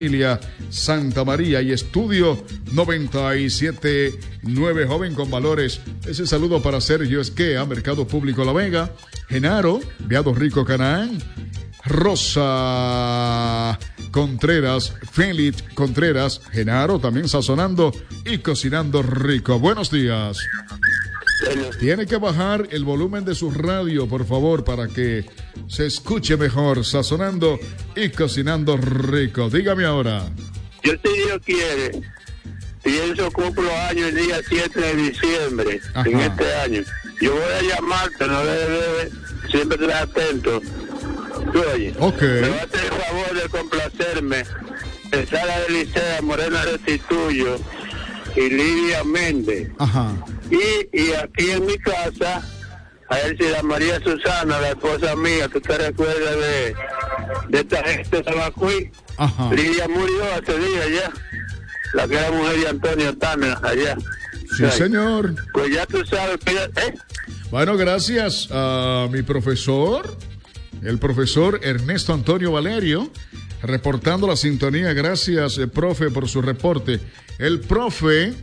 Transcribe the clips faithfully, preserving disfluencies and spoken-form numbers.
Santa María y Estudio noventa y siete nueve, joven con valores. Ese saludo para Sergio Esquea, Mercado Público La Vega, Genaro, Viado Rico Canaán, Rosa Contreras, Félix Contreras, Genaro también sazonando y cocinando rico. Buenos días. Tiene que bajar el volumen de su radio, por favor, para que se escuche mejor, sazonando y cocinando rico. Dígame ahora. Yo, si Dios quiere, pienso cumplo años el día siete de diciembre, Ajá. en este año. Yo voy a llamarte, no debe, siempre estar atento. ¿Tú oyes? Ok. Me va a hacer el favor de complacerme. En Sala de Licea, Morena Restituyo y Lidia Méndez. Ajá. Y, y aquí en mi casa, a ver si la María Susana, la esposa mía, ¿tú te recuerdas de, de esta gente de Sabacuí? Ajá. Lidia murió hace días ya, la que era mujer de Antonio Tana, allá. Sí, Ay. señor. Pues ya tú sabes que... ¿eh? Bueno, gracias a mi profesor, el profesor Ernesto Antonio Valerio, reportando la sintonía. Gracias, eh, profe, por su reporte. El profe...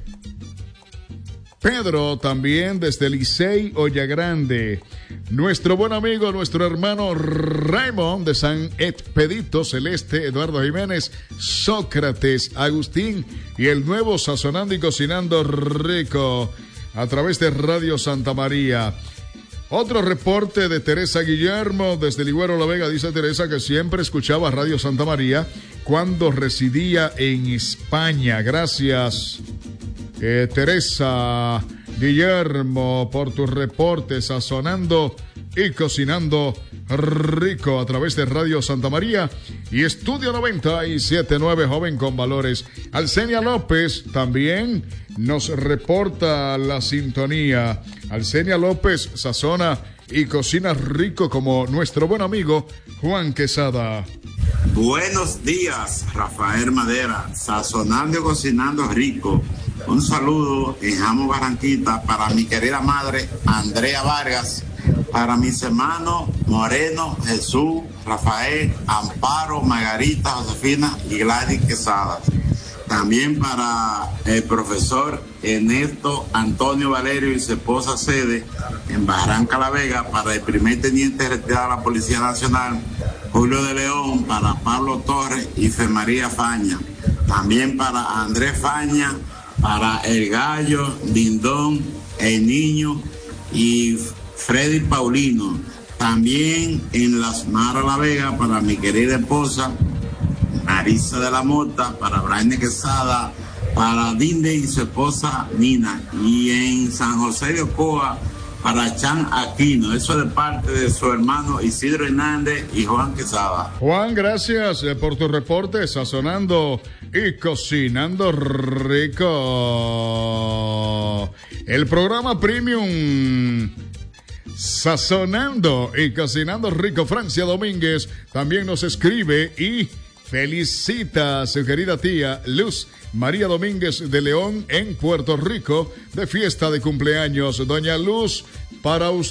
Pedro, también desde Licey Ollagrande. Nuestro buen amigo, nuestro hermano Raymond de San Expedito Celeste, Eduardo Jiménez, Sócrates, Agustín y el nuevo Sazonando y Cocinando Rico a través de Radio Santa María. Otro reporte de Teresa Guillermo desde Ligüero La Vega. Dice Teresa que siempre escuchaba Radio Santa María cuando residía en España. Gracias. Eh, Teresa Guillermo, por tus reportes, sazonando y cocinando rico a través de Radio Santa María y Estudio noventa y siete nueve, joven con valores. Alcenia López también nos reporta la sintonía. Alcenia López sazona y cocina rico como nuestro buen amigo Juan Quesada. Buenos días, Rafael Madera, sazonando y cocinando rico. Un saludo en Jamo Barranquita para mi querida madre Andrea Vargas, para mis hermanos Moreno, Jesús, Rafael, Amparo, Margarita, Josefina y Gladys Quesada. También para el profesor Ernesto Antonio Valerio y su esposa Sede en Barranca La Vega, para el primer teniente retirado de la Policía Nacional Julio de León, para Pablo Torres y Fe María Faña. También para Andrés Faña, para el Gallo, Lindón, el Niño y Freddy Paulino. También en Las Maras La Vega para mi querida esposa Marisa de la Mota, para Brian Quesada, para Dinde y su esposa Nina. Y en San José de Ocoa para Chan Aquino. Eso de parte de su hermano Isidro Hernández y Juan Quesada. Juan, gracias eh, por tu reporte, sazonando y cocinando rico. El programa Premium Sazonando y Cocinando Rico. Francia Domínguez también nos escribe y felicita a su querida tía Luz María Domínguez de León en Puerto Rico de fiesta de cumpleaños. Doña Luz, para usted.